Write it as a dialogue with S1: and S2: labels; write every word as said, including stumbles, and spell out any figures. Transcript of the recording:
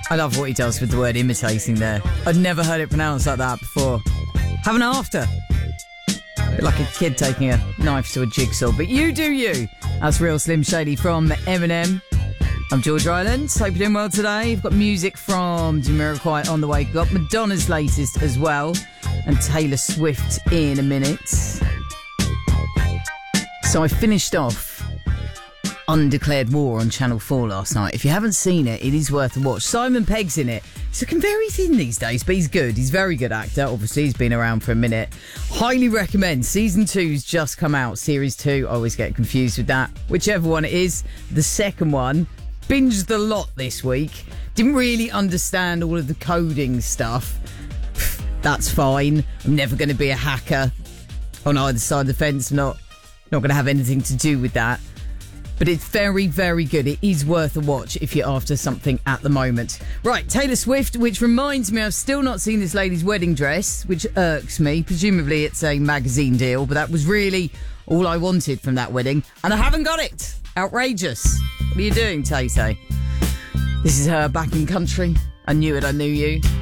S1: I love what he does with the word imitating there. I'd never heard it pronounced like that before. Have an after. A bit like a kid taking a knife to a jigsaw. But you do you. That's Real Slim Shady from Eminem. I'm George Ryland. Hope you're doing well today. You've got music from Jamiroquai on the way. You've got Madonna's latest as well. And Taylor Swift in a minute. So I finished off Undeclared War on Channel four last night. If you haven't seen it, it is worth a watch. Simon Pegg's in it. He's looking very thin these days, but he's good. He's a very good actor. Obviously, he's been around for a minute. Highly recommend. Season two's just come out. Series two, I always get confused with that. Whichever one it is. The second one, binged the lot this week. Didn't really understand all of the coding stuff. That's fine. I'm never going to be a hacker on either side of the fence. I'm not, not going to have anything to do with that. But it's very, very good. It is worth a watch if you're after something at the moment. Right, Taylor Swift, which reminds me I've still not seen this lady's wedding dress, which irks me. Presumably it's a magazine deal, but that was really all I wanted from that wedding. And I haven't got it. Outrageous. What are you doing, Tay-Tay? This is her back in country. I knew it, I knew you.